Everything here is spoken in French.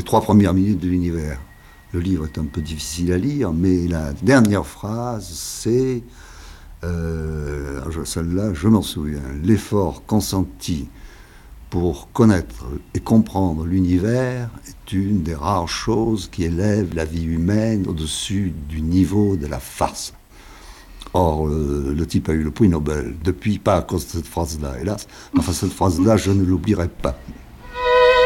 les 3 premières minutes de l'univers. Le livre est un peu difficile à lire, mais la dernière phrase, c'est, celle-là, je m'en souviens, l'effort consenti pour connaître et comprendre l'univers est une des rares choses qui élève la vie humaine au-dessus du niveau de la farce. Or, le type a eu le prix Nobel. Depuis, pas à cause de cette phrase-là, hélas. Enfin, cette phrase-là, je ne l'oublierai pas.